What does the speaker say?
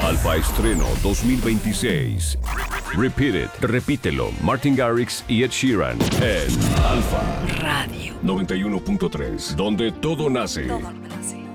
Alfa Estreno 2026. Repeat It, repítelo. Martin Garrix y Ed Sheeran en Alfa Radio 91.3, donde todo nace.